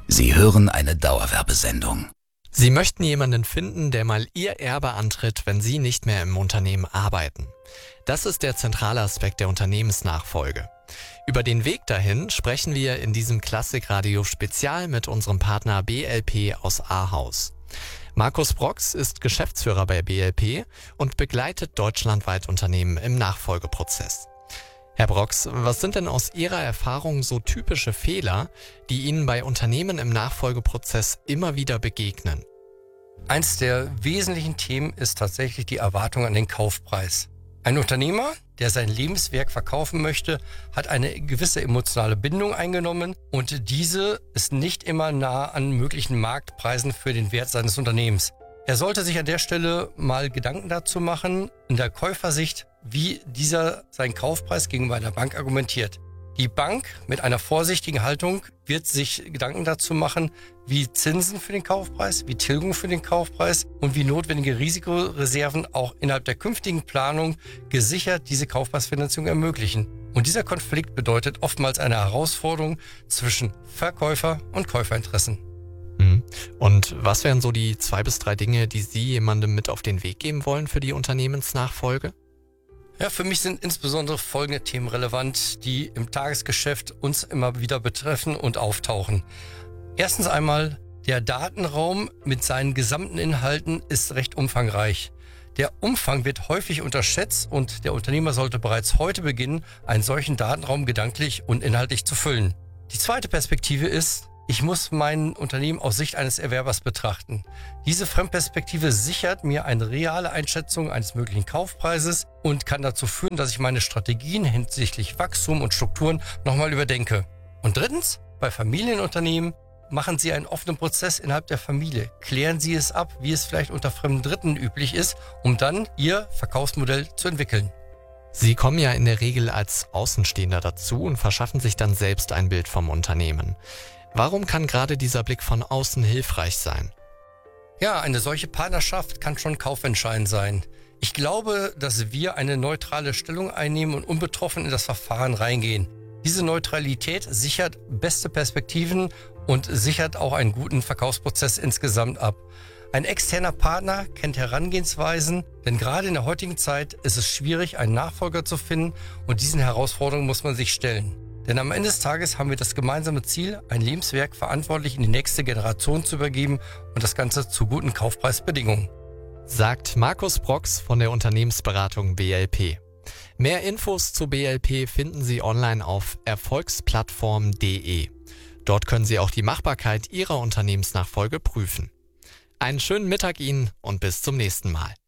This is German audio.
Sie hören eine Dauerwerbesendung. Sie möchten jemanden finden, der mal Ihr Erbe antritt, wenn Sie nicht mehr im Unternehmen arbeiten. Das ist der zentrale Aspekt der Unternehmensnachfolge. Über den Weg dahin sprechen wir in diesem Klassikradio-Spezial mit unserem Partner BLP aus Ahaus. Markus Brox ist Geschäftsführer bei BLP und begleitet deutschlandweit Unternehmen im Nachfolgeprozess. Herr Brox, was sind denn aus Ihrer Erfahrung so typische Fehler, die Ihnen bei Unternehmen im Nachfolgeprozess immer wieder begegnen? Eins der wesentlichen Themen ist tatsächlich die Erwartung an den Kaufpreis. Ein Unternehmer, der sein Lebenswerk verkaufen möchte, hat eine gewisse emotionale Bindung eingenommen und diese ist nicht immer nah an möglichen Marktpreisen für den Wert seines Unternehmens. Er sollte sich an der Stelle mal Gedanken dazu machen, in der Käufersicht, wie dieser seinen Kaufpreis gegenüber einer Bank argumentiert. Die Bank mit einer vorsichtigen Haltung wird sich Gedanken dazu machen, wie Zinsen für den Kaufpreis, wie Tilgung für den Kaufpreis und wie notwendige Risikoreserven auch innerhalb der künftigen Planung gesichert diese Kaufpreisfinanzierung ermöglichen. Und dieser Konflikt bedeutet oftmals eine Herausforderung zwischen Verkäufer- und Käuferinteressen. Und was wären so die 2 bis 3 Dinge, die Sie jemandem mit auf den Weg geben wollen für die Unternehmensnachfolge? Ja, für mich sind insbesondere folgende Themen relevant, die im Tagesgeschäft uns immer wieder betreffen und auftauchen. Erstens einmal, der Datenraum mit seinen gesamten Inhalten ist recht umfangreich. Der Umfang wird häufig unterschätzt und der Unternehmer sollte bereits heute beginnen, einen solchen Datenraum gedanklich und inhaltlich zu füllen. Die zweite Perspektive ist, ich muss mein Unternehmen aus Sicht eines Erwerbers betrachten. Diese Fremdperspektive sichert mir eine reale Einschätzung eines möglichen Kaufpreises und kann dazu führen, dass ich meine Strategien hinsichtlich Wachstum und Strukturen nochmal überdenke. Und drittens, bei Familienunternehmen machen Sie einen offenen Prozess innerhalb der Familie. Klären Sie es ab, wie es vielleicht unter fremden Dritten üblich ist, um dann Ihr Verkaufsmodell zu entwickeln. Sie kommen ja in der Regel als Außenstehender dazu und verschaffen sich dann selbst ein Bild vom Unternehmen. Warum kann gerade dieser Blick von außen hilfreich sein? Ja, eine solche Partnerschaft kann schon kaufentscheidend sein. Ich glaube, dass wir eine neutrale Stellung einnehmen und unbetroffen in das Verfahren reingehen. Diese Neutralität sichert beste Perspektiven und sichert auch einen guten Verkaufsprozess insgesamt ab. Ein externer Partner kennt Herangehensweisen, denn gerade in der heutigen Zeit ist es schwierig, einen Nachfolger zu finden und diesen Herausforderungen muss man sich stellen. Denn am Ende des Tages haben wir das gemeinsame Ziel, ein Lebenswerk verantwortlich in die nächste Generation zu übergeben und das Ganze zu guten Kaufpreisbedingungen. Sagt Markus Brox von der Unternehmensberatung BLP. Mehr Infos zu BLP finden Sie online auf erfolgsplattform.de. Dort können Sie auch die Machbarkeit Ihrer Unternehmensnachfolge prüfen. Einen schönen Mittag Ihnen und bis zum nächsten Mal.